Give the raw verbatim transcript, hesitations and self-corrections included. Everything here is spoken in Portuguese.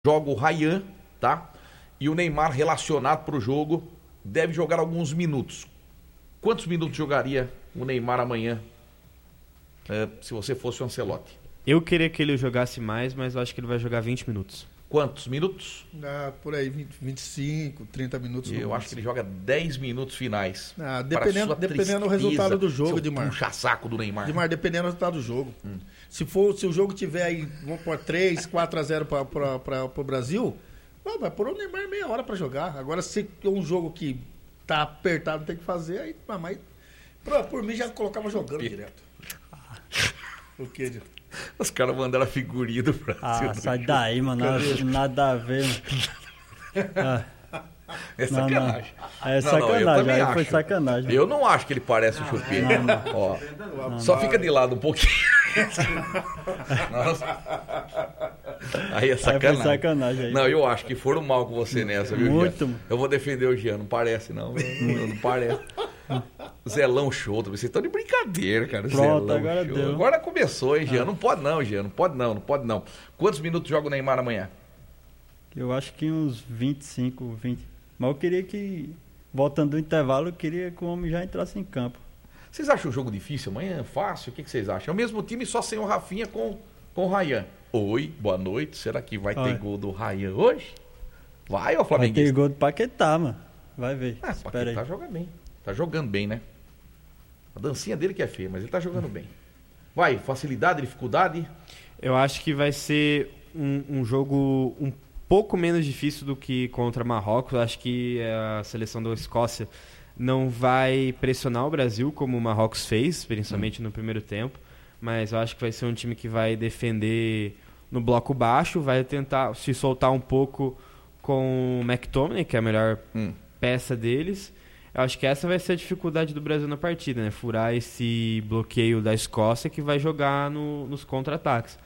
joga o Ryan, tá? E o Neymar relacionado para o jogo deve jogar alguns minutos. Quantos minutos jogaria o Neymar amanhã, é, se você fosse o Ancelotti? Eu queria que ele jogasse mais, mas eu acho que ele vai jogar vinte minutos. Quantos minutos? Ah, por aí, vinte, vinte e cinco, trinta minutos. Eu acho que ele joga dez minutos finais. Ah, dependendo dependendo do resultado do jogo, Edmar. Puxa-saco do Neymar. Edmar, dependendo do resultado do jogo. Hum. Se, for, se o jogo tiver aí, vamos pôr três, quatro a zero para o Brasil, vai pôr o Neymar meia hora para jogar. Agora, se é um jogo que tá apertado, tem que fazer, aí, mas por, por mim já colocava jogando direto. O que, Edmar? Os caras mandaram a figurinha do Brasil. Ah, sai jogo. Daí, mano. Nada, nada a ver, mano. Ah. É sacanagem. Não, não. É sacanagem, não, não, aí acho. foi sacanagem. Eu não acho que ele parece o Chupeta. Não, não. Ó, não, só não. Fica de lado um pouquinho. Aí é sacanagem. Aí sacanagem aí. Não, eu acho que foram mal com você nessa, viu, Muito. Jean? Eu vou defender o Jean, não parece não. Não, não parece. Zelão show, vocês estão de brincadeira, cara. Pronto, Zelão agora show. deu. Agora começou, hein, Jean? Ah. Não pode não, Jean. Não pode não, não pode não. Quantos minutos joga o Neymar amanhã? Eu acho que uns vinte e cinco, vinte. Mas eu queria que, voltando do intervalo, eu queria que o homem já entrasse em campo. Vocês acham o jogo difícil amanhã? Fácil? O que, que vocês acham? É o mesmo time, só sem o Rafinha com, com o Ryan. Oi, boa noite. Será que vai Olha. ter gol do Ryan hoje? Vai, ó, Vai Flamenguista. ter gol do Paquetá, mano. Vai ver. Ah, o Paquetá joga bem. Tá jogando bem, né? A dancinha dele que é feia, mas ele tá jogando bem. Vai, facilidade, dificuldade? Eu acho que vai ser um, um jogo um pouco menos difícil do que contra Marrocos. Eu acho que a seleção da Escócia não vai pressionar o Brasil como o Marrocos fez, principalmente hum. no primeiro tempo. Mas eu acho que vai ser um time que vai defender no bloco baixo, vai tentar se soltar um pouco com o McTominay, que é a melhor hum. peça deles. Eu acho que essa vai ser a dificuldade do Brasil na partida, né? Furar esse bloqueio da Escócia que vai jogar no, nos contra-ataques.